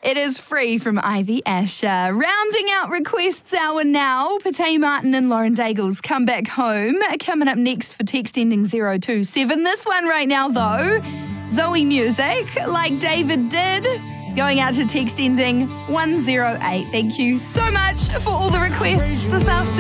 It is Free from Ivy Asher. Rounding out requests hour now, Pate Martin and Lauren Daigle's Come Back Home. Coming up next for text ending 027. This one right now though, Zoe Music, Like David Did, going out to text ending 108. Thank you so much for all the requests this afternoon.